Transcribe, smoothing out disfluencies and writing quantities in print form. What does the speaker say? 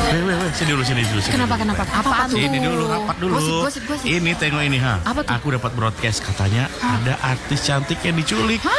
Sini dulu. Kenapa? Apaan tuh? Ini dulu, rapat dulu. Gosip. Ini tengok ini ha. Apa tuh? Aku dapat broadcast katanya ada artis cantik yang diculik.